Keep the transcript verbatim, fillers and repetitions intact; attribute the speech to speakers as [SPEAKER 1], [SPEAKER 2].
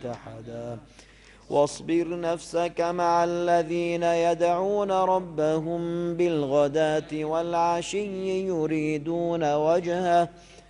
[SPEAKER 1] متحدا واصبر نفسك مع الذين يدعون ربهم بالغداة والعشي يريدون وجهه